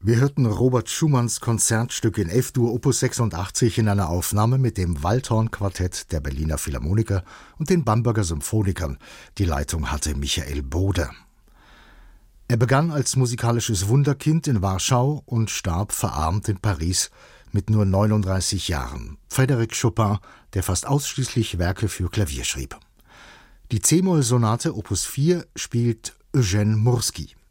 Wir hörten Robert Schumanns Konzertstück in F-Dur Opus 86 in einer Aufnahme mit dem Waldhorn-Quartett der Berliner Philharmoniker und den Bamberger Symphonikern. Die Leitung hatte Michael Bode. Er begann als musikalisches Wunderkind in Warschau und starb verarmt in Paris mit nur 39 Jahren. Frédéric Chopin, der fast ausschließlich Werke für Klavier schrieb. Die C-Moll-Sonate Opus 4 spielt Eugène Murski.